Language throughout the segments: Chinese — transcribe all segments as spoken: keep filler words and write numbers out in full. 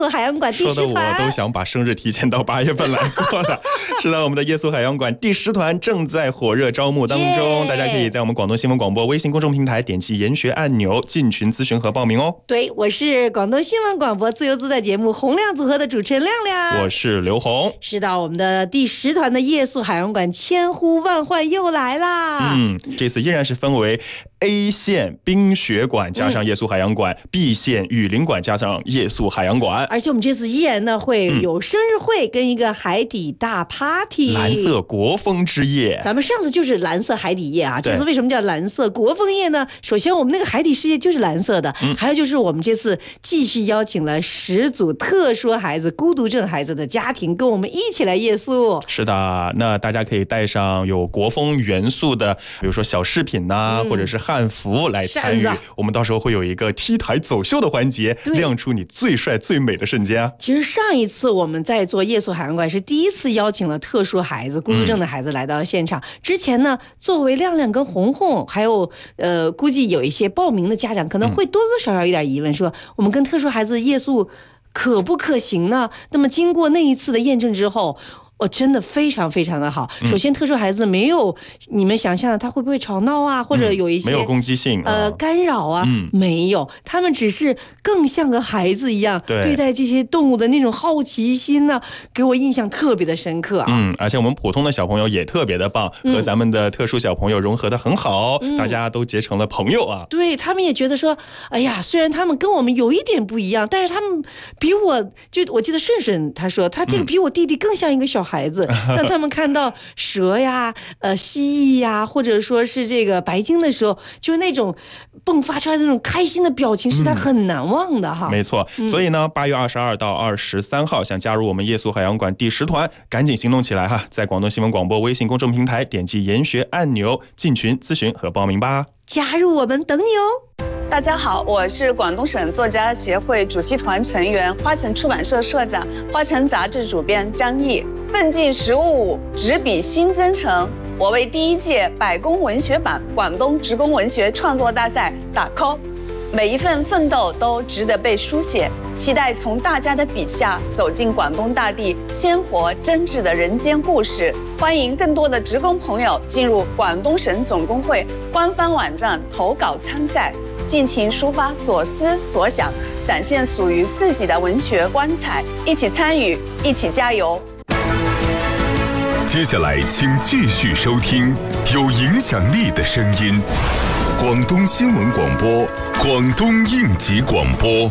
海洋馆第十团， 说的我都想把生日提前到八月份来过了。是的，我们的夜宿海洋馆第十团正在火热招募当中，大家可以在我们广东新闻广播微信公众平台点击研学按钮进群咨询和报名哦。 对，我是广东新闻广播自由自在节目洪亮组合的主持人亮亮， 我是刘红。 是的，我们的第十团的夜宿海洋馆千呼万唤又来啦。 嗯，这次依然是分为 A 线冰雪馆加上夜宿海洋馆、嗯、B 线雨林馆加上夜宿海洋馆， 而且我们这次依然呢会有生日会跟一个海底大 party、嗯、 蓝色国风之夜。 咱们上次就是蓝色海底夜啊，这次为什么叫蓝色国风夜呢？首先我们那个海底世界就是蓝色的、嗯、还有就是我们这次继续邀请了十组特殊孩子孤独症孩子的家庭跟我们一起来夜宿。 是的，那大家可以带上有国风元素的比如说小饰品啊、嗯、或者是汉服来参与，我们到时候会有一个 T 台走秀的环节，亮出你最帅最美的瞬间啊。 其实上一次我们在做夜宿海洋馆是第一次邀请了特殊孩子孤独症的孩子来到现场、嗯、之前呢作为亮亮跟红红还有呃估计有一些报名的家长可能会多多少少有点疑问，说我们跟特殊孩子夜宿可不可行呢？那么经过那一次的验证之后，哦，真的非常非常的好。首先，特殊孩子没有你们想象的他会不会吵闹啊，或者有一些、 嗯、没有攻击性呃干扰啊、嗯，没有，他们只是更像个孩子一样对待这些动物的那种好奇心呢、啊，给我印象特别的深刻啊。 嗯，而且我们普通的小朋友也特别的棒，和咱们的特殊小朋友融合的很好、嗯，大家都结成了朋友啊。 对，他们也觉得说，哎呀，虽然他们跟我们有一点不一样，但是他们比我就我记得顺顺他说，他这个比我弟弟更像一个小孩。孩子，当他们看到蛇呀、呃蜥蜴呀，或者说是这个白鲸的时候，就那种迸发出来的那种开心的表情，是他很难忘的哈。 嗯、没错，所以呢，八月二十二到二十三号，想加入我们夜宿海洋馆第十团，赶紧行动起来哈！在广东新闻广播微信公众平台点击研学按钮进群咨询和报名吧。 加入我们等你哦！ 大家好，我是广东省作家协会主席团成员、花城出版社社长、花城杂志主编张毅。奋进十五五，执笔新征程。我为第一届百工文学版广东职工文学创作大赛打 call， 每一份奋斗都值得被书写。期待从大家的笔下走进广东大地鲜活真挚的人间故事。欢迎更多的职工朋友进入广东省总工会官方网站投稿参赛。尽情抒发所思所想，展现属于自己的文学光彩，一起参与，一起加油。 接下来请继续收听有影响力的声音，广东新闻广播，广东应急广播。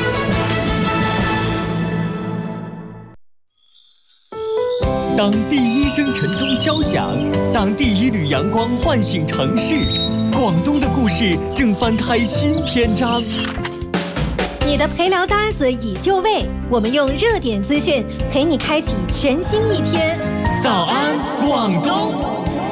当第一声晨钟敲响，当第一缕阳光唤醒城市，广东的故事正翻开新篇章。 你的陪聊搭子已就位，我们用热点资讯陪你开启全新一天。 早安，广东！